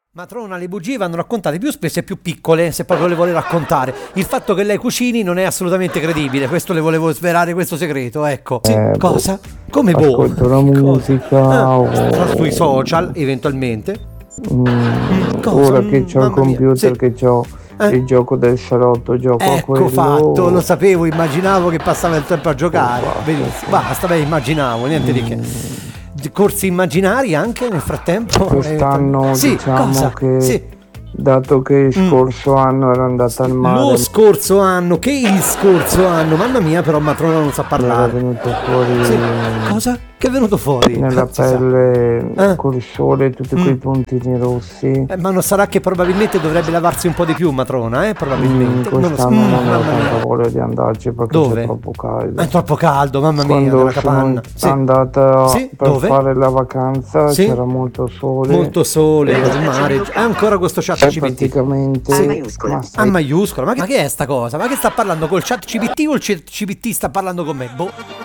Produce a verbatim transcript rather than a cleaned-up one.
Matrona, le bugie vanno raccontate più spesso e più piccole, se proprio le vuole raccontare. Il fatto che lei cucini non è assolutamente credibile, questo le volevo svelare questo segreto, ecco. Sì, Eh, cosa? Come boh? Ascolto la Cosa? musica Ah, o... sui social, eventualmente. Mm, Cosa? ora che c'ho il Mamma mia, computer, sì. che c'ho Eh. il gioco del salotto, gioco a Ecco quello. fatto, lo sapevo, immaginavo che passava il tempo a giocare. basta, Benissimo. Basta, beh, immaginavo, niente di che. Corsi immaginari anche nel frattempo? Quest'anno Eh, sì, diciamo cosa? che Sì. dato che il scorso anno ero andata al mare, Lo scorso anno, che il scorso anno, mamma mia, però Matrona non sa mi era parlare. venuto fuori Sì. Cosa? Che è venuto fuori? nella Non si sa. pelle Eh. col sole tutti Mm. quei puntini rossi. Eh, ma non sarà che probabilmente dovrebbe lavarsi un po' di più, Matrona, eh? Mm, Probabilmente. Non lo so. quest'anno Mm, non ho mamma tanta mia. voglia di andarci perché Dove? c'è troppo caldo. È troppo caldo, mamma mia, Quando nella sono capanna. Sì. andata Sì, per dove? fare la vacanza Sì. c'era molto sole. Molto sole, il mare. È ancora questo chat Cioè, G P T. praticamente Sì. ma A stai maiuscola, ma che, ma che è sta cosa? Ma che sta parlando col chat G P T o il chat G P T sta parlando con me? Boh.